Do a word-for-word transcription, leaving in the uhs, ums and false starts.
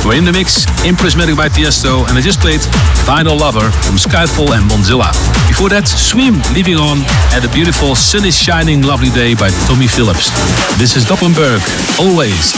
were in the mix, Imprismatic by Tiesto, and I just played Vinyl Lover from Skyfall and Bonzilla. Before that, Swim, Leaving On, and a beautiful Sun is Shining Lovely Day by Tommy Phillips. This is Doppenberg, always